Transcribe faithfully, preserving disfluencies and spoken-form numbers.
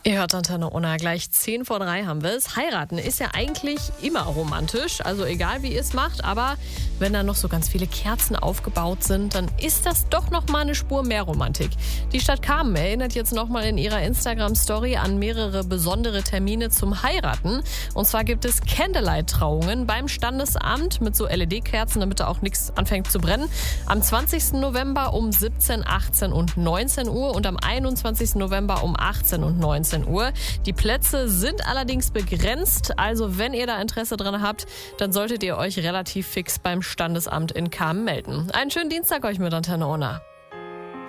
Ihr hört Antenne Unna, gleich zehn vor drei haben wir es. Heiraten ist ja eigentlich immer romantisch, also egal wie ihr es macht, aber wenn da noch so ganz viele Kerzen aufgebaut sind, dann ist das doch noch mal eine Spur mehr Romantik. Die Stadt Kamen erinnert jetzt noch mal in ihrer Instagram-Story an mehrere besondere Termine zum Heiraten. Und zwar gibt es Candlelight-Trauungen beim Standesamt mit so L E D-Kerzen, damit da auch nichts anfängt zu brennen. Am zwanzigsten November um siebzehn, achtzehn und neunzehn Uhr und am einundzwanzigsten November um achtzehn und neunzehn Uhr. Die Plätze sind allerdings begrenzt, also wenn ihr da Interesse dran habt, dann solltet ihr euch relativ fix beim Standesamt in Kamen melden. Einen schönen Dienstag euch mit Antenne Unna.